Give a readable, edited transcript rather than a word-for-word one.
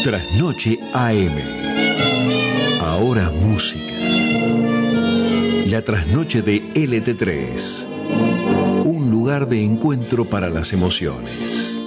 Trasnoche AM. Ahora música. La trasnoche de LT3. Un lugar de encuentro para las emociones.